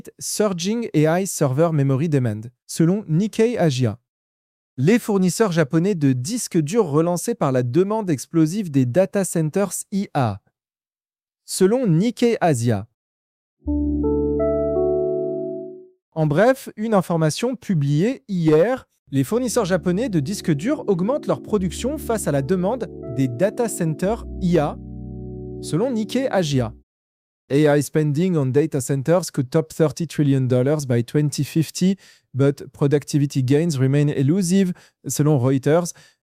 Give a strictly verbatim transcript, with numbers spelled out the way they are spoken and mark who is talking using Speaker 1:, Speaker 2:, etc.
Speaker 1: Surging A I Server Memory Demand, selon Nikkei Asia. Les fournisseurs japonais de disques durs relancés par la demande explosive des data centers I A, selon Nikkei Asia. En bref, une information publiée hier, les fournisseurs japonais de disques durs augmentent leur production face à la demande des data centers I A, selon Nikkei Asia. A I spending on data centers could top thirty trillion dollars by twenty fifty, but productivity gains remain elusive, selon Reuters.